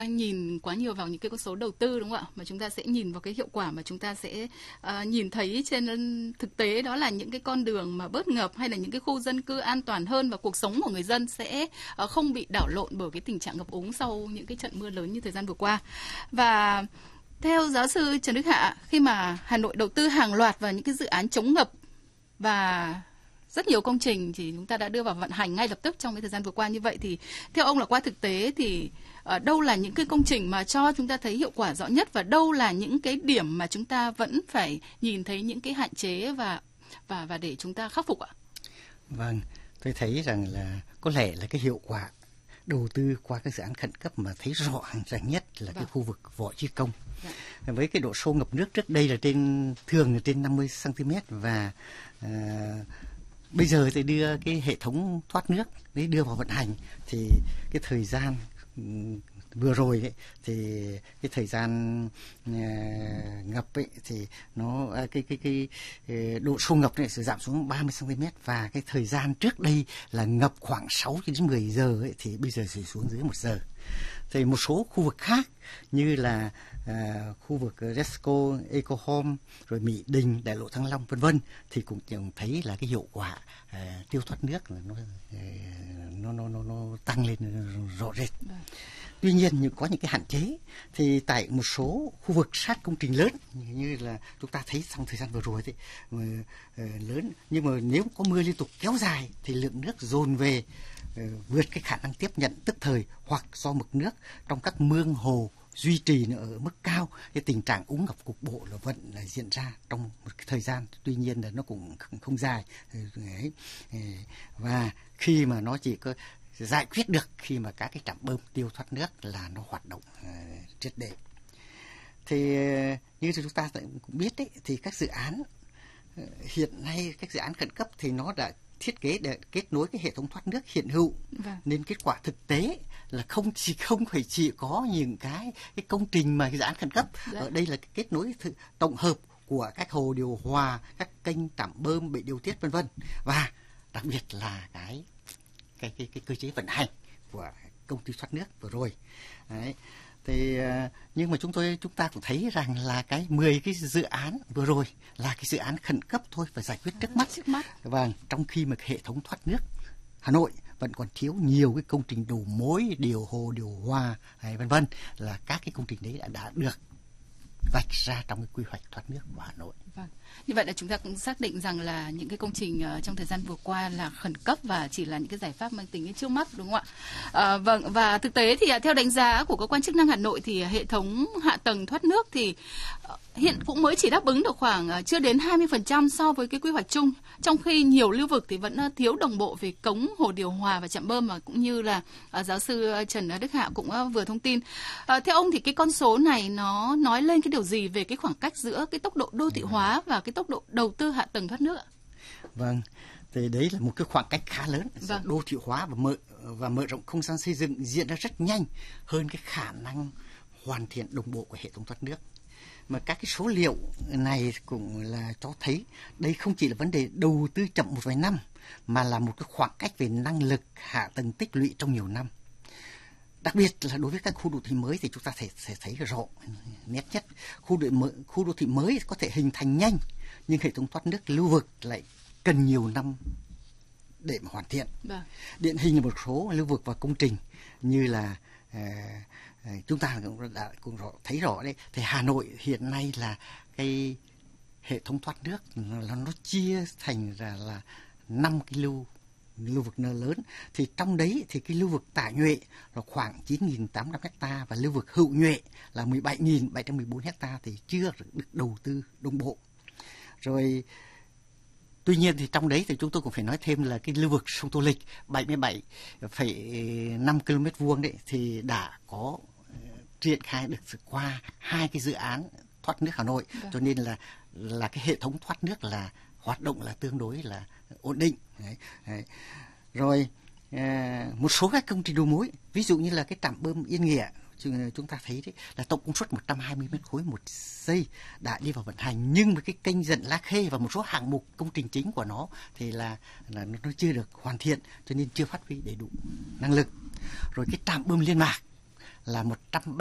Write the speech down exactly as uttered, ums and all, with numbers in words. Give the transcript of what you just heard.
nhìn quá nhiều vào những cái con số đầu tư, đúng không ạ? Mà chúng ta sẽ nhìn vào cái hiệu quả mà chúng ta sẽ uh, nhìn thấy trên thực tế, đó là những cái con đường mà bớt ngập hay là những cái khu dân cư an toàn hơn, và cuộc sống của người dân sẽ uh, không bị đảo lộn bởi cái tình trạng ngập úng sau những cái trận mưa lớn như thời gian vừa qua. Và theo giáo sư Trần Đức Hạ, khi mà Hà Nội đầu tư hàng loạt vào những cái dự án chống ngập và rất nhiều công trình thì chúng ta đã đưa vào vận hành ngay lập tức trong cái thời gian vừa qua như vậy, thì theo ông là qua thực tế thì ở đâu là những cái công trình mà cho chúng ta thấy hiệu quả rõ nhất, và đâu là những cái điểm mà chúng ta vẫn phải nhìn thấy những cái hạn chế và và và để chúng ta khắc phục ạ? Vâng, tôi thấy rằng là có lẽ là cái hiệu quả đầu tư qua các dự án khẩn cấp mà thấy rõ ràng nhất là vâng. cái khu vực Võ Chí Công. Dạ. Với cái độ sâu ngập nước trước đây là trên thường là trên năm mươi xăng-ti-mét, và uh, bây giờ thì đưa cái hệ thống thoát nước đấy đưa vào vận hành, thì cái thời gian vừa rồi ấy, thì cái thời gian uh, ngập ấy, thì nó cái cái cái, cái độ sâu ngập này sẽ giảm xuống ba mươi xăng-ti-mét, và cái thời gian trước đây là ngập khoảng sáu đến mười giờ ấy, thì bây giờ sẽ xuống dưới một giờ. Thì một số khu vực khác như là uh, khu vực Resco, Eco Home, rồi Mỹ Đình, Đại lộ Thăng Long vân vân, thì cũng thấy là cái hiệu quả uh, tiêu thoát nước là nó, uh, nó nó nó nó tăng lên rõ rệt. Tuy nhiên có những cái hạn chế, thì tại một số khu vực sát công trình lớn như là chúng ta thấy trong thời gian vừa rồi thì uh, lớn, nhưng mà nếu có mưa liên tục kéo dài thì lượng nước dồn về uh, vượt cái khả năng tiếp nhận tức thời, hoặc do mực nước trong các mương hồ duy trì nó ở mức cao, cái tình trạng úng ngập cục bộ là vẫn là diễn ra trong một cái thời gian, tuy nhiên là nó cũng không dài. Và khi mà nó chỉ có giải quyết được khi mà các cái trạm bơm tiêu thoát nước là nó hoạt động uh, triệt để. Thì uh, như chúng ta cũng biết đấy, thì các dự án uh, hiện nay các dự án khẩn cấp thì nó đã thiết kế để kết nối cái hệ thống thoát nước hiện hữu. Vâng. Nên kết quả thực tế là không chỉ không phải chỉ có những cái cái công trình mà cái dự án khẩn cấp. Dạ. Ở đây là cái kết nối th- tổng hợp của các hồ điều hòa, các kênh trạm bơm, bể điều tiết vân vân, và đặc biệt là cái cái cái cái cơ chế vận hành của công ty thoát nước vừa rồi. Đấy. Thì nhưng mà chúng tôi chúng ta cũng thấy rằng là cái mười cái dự án vừa rồi là cái dự án khẩn cấp thôi, phải giải quyết trước mắt. Trước mắt. Vâng, trong khi mà hệ thống thoát nước Hà Nội vẫn còn thiếu nhiều cái công trình đầu mối, điều hồ, điều hòa, vân vân, là các cái công trình đấy đã, đã được vạch ra trong cái quy hoạch thoát nước của Hà Nội. Vâng. Như vậy là chúng ta cũng xác định rằng là những cái công trình uh, trong thời gian vừa qua là khẩn cấp và chỉ là những cái giải pháp mang tính trước mắt, đúng không ạ? Uh, vâng, và thực tế thì uh, theo đánh giá của cơ quan chức năng Hà Nội thì uh, hệ thống hạ tầng thoát nước thì uh, hiện cũng mới chỉ đáp ứng được khoảng uh, chưa đến hai mươi phần trăm so với cái quy hoạch chung, trong khi nhiều lưu vực thì vẫn uh, thiếu đồng bộ về cống, hồ điều hòa và trạm bơm, mà cũng như là uh, giáo sư Trần Đức Hạ cũng uh, vừa thông tin. Uh, theo ông thì cái con số này nó nói lên cái điều gì về cái khoảng cách giữa cái tốc độ đô thị hóa và cái tốc độ đầu tư hạ tầng thoát nước ạ? Vâng, thì đấy là một cái khoảng cách khá lớn. Vâng. Đô thị hóa và mở và mở rộng không gian xây dựng diễn ra rất nhanh hơn cái khả năng hoàn thiện đồng bộ của hệ thống thoát nước. Mà các cái số liệu này cũng là cho thấy đây không chỉ là vấn đề đầu tư chậm một vài năm, mà là một cái khoảng cách về năng lực hạ tầng tích lũy trong nhiều năm. Đặc biệt là đối với các khu đô thị mới thì chúng ta thể, thể thấy rõ nét nhất. Khu đô, mới, khu đô thị mới có thể hình thành nhanh, nhưng hệ thống thoát nước lưu vực lại cần nhiều năm để mà hoàn thiện. Vâng. Điển hình là một số lưu vực và công trình như là uh, uh, chúng ta cũng đã cũng rõ, thấy rõ đấy. Thì Hà Nội hiện nay là cái hệ thống thoát nước là nó chia thành ra là năm cái lưu lưu vực nợ lớn, thì trong đấy thì cái lưu vực Tả Nhuệ là khoảng chín nghìn tám trăm ha và lưu vực Hữu Nhuệ là mười bảy nghìn bảy trăm mười bốn ha thì chưa được đầu tư đồng bộ. Rồi tuy nhiên thì trong đấy thì chúng tôi cũng phải nói thêm là cái lưu vực sông Tô Lịch bảy mươi bảy phẩy năm ki lô mét vuông đấy thì đã có triển khai được qua hai cái dự án thoát nước Hà Nội. Được. Cho nên là là cái hệ thống thoát nước là hoạt động là tương đối là ổn định. Đấy, đấy. Rồi à, một số các công trình đầu mối, ví dụ như là cái trạm bơm Yên Nghĩa, chúng ta thấy đấy là tổng công suất một trăm hai mươi mét khối một giây đã đi vào vận hành, nhưng mà cái kênh dẫn La Khê và một số hạng mục công trình chính của nó thì là là nó chưa được hoàn thiện, cho nên chưa phát huy đầy đủ năng lực. Rồi cái trạm bơm Liên Mạc là một trăm